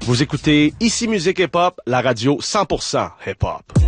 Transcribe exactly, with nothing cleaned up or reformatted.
Vous écoutez Ici Musique Hip Hop, la radio cent pour cent hip hop.